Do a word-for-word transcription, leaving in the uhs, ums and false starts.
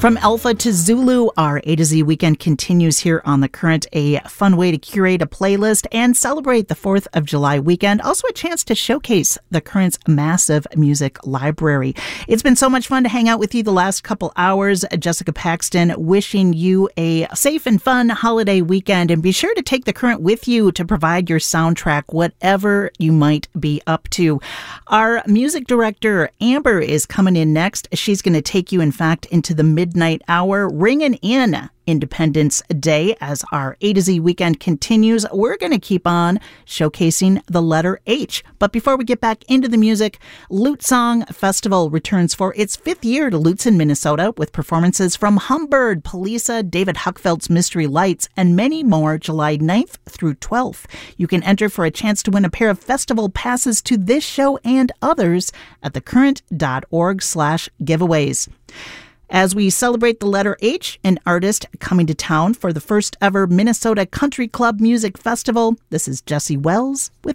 From Alpha to Zulu, our A to Z weekend continues here on The Current, a fun way to curate a playlist and celebrate the fourth of July weekend. Also a chance to showcase The Current's massive music library. It's been so much fun to hang out with you the last couple hours. Jessica Paxton wishing you a safe and fun holiday weekend, and be sure to take The Current with you to provide your soundtrack, whatever you might be up to. Our music director, Amber, is coming in next. She's going to take you, in fact, into the midnight hour, ringing in Independence Day as our A to Z weekend continues. We're going to keep on showcasing the letter H. But before we get back into the music, Lute Song Festival returns for its fifth year to Lutsen, Minnesota, with performances from Humbird, Polisa, David Huckfeld's Mystery Lights, and many more July ninth through twelfth. You can enter for a chance to win a pair of festival passes to this show and others at thecurrent.org slash giveaways. As we celebrate the letter H, an artist coming to town for the first ever Minnesota Country Club Music Festival, this is Jesse Wells with